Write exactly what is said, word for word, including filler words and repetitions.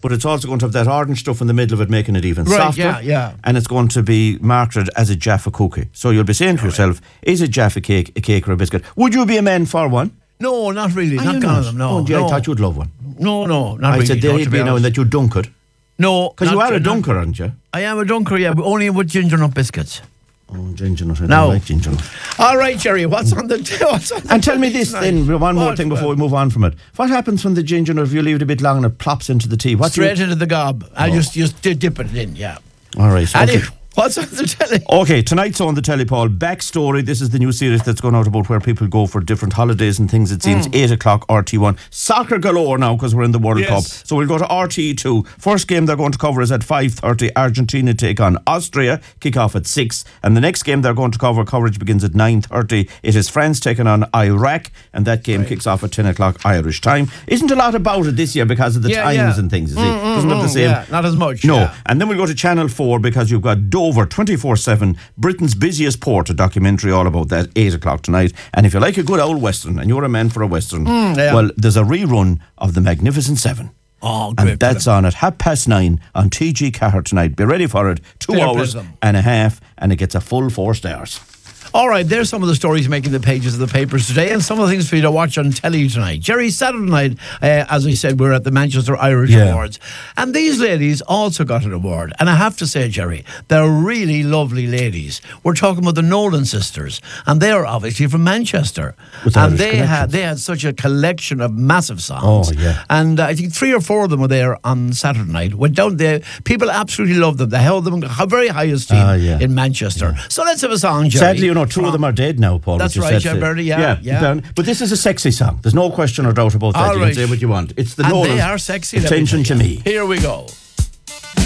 but it's also going to have that orange stuff in the middle of it, making it even Right, softer. yeah, yeah. And it's going to be marketed as a Jaffa cookie. So you'll be saying to yourself, is a Jaffa cake a cake or a biscuit? Would you be a man for one? No, not really. Are not you one of them, no. Oh, gee, no. I thought you'd love one. No, no, not I really. said no, there'd to be now and honest. that you dunk it. No. Because you not- are a not- dunker, aren't you? I am a dunker, yeah, but only with ginger nut biscuits. Oh, ginger nut. I No. don't like ginger nut. All right, Jerry, what's on the... What's on the And tell me this tonight? then, one more What? thing before we move on from it. What happens when the ginger nut, if you leave it a bit long and it plops into the tea? What do you- Straight into the gob. I Oh. just, just dip it in, yeah. All right. And Okay. if- what's on the telly? Okay, tonight's on the telly, Paul. Backstory. This is the new series that's going out about where people go for different holidays and things. It seems eight o'clock R T one. Soccer galore now because we're in the World Yes. Cup. So we'll go to R T two. First game they're going to cover is at five thirty. Argentina take on Austria. Kick off at six. And the next game they're going to cover, coverage begins at nine thirty. It is France taking on Iraq. And that game kicks off at ten o'clock Irish time. Isn't a lot about it this year because of the Yeah, times yeah. and things, you see. Doesn't have the same. Yeah, not as much. No, yeah. and then we'll go to Channel four because you've got Dover twenty-four seven, Britain's busiest port, a documentary all about that, eight o'clock tonight. And if you like a good old Western, and you're a man for a Western, yeah. well, there's a rerun of The Magnificent Seven. Oh, great And that's film. on at half past nine on T G Carr tonight. Be ready for it. Two Fair hours play to them. and a half, and it gets a full four stars. All right, there's some of the stories making the pages of the papers today and some of the things for you to watch on telly tonight. Jerry, Saturday night, uh, as I said, we're at the Manchester Irish Yeah. Awards. And these ladies also got an award. And I have to say, Jerry, they're really lovely ladies. We're talking about the Nolan sisters. And they're obviously from Manchester. With and Irish they had, connections. they had such a collection of massive songs. Oh, yeah. And uh, I think three or four of them were there on Saturday night. Went down there. People absolutely loved them. They held them in very high esteem Ah, yeah. in Manchester. So let's have a song, Jerry. Sadly, you know, two of them are dead now, Paul. That's which is right, sad to yeah, say. Bernie, yeah, yeah. down- But this is a sexy song. There's no question or doubt about that. All You right. can say what you want. It's the And Nolans. they are sexy. let me Attention to tell you. me. Here we go.